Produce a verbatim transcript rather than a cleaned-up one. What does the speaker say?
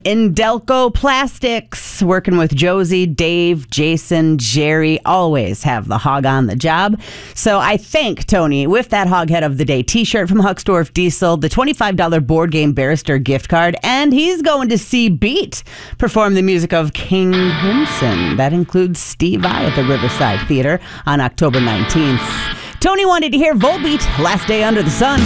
Indelco Plastics, working with Josie, Dave, Jason, Jerry, always have the hog on the job. So I thank Tony with that Hoghead of the Day t-shirt from Hucksdorf Diesel, the twenty-five dollars board game Barrister gift card, and he's going to see Beat perform the music of King Crimson. That includes Steve Vai at the Riverside Theater on October nineteenth. Tony wanted to hear Volbeat, Last Day Under the Sun.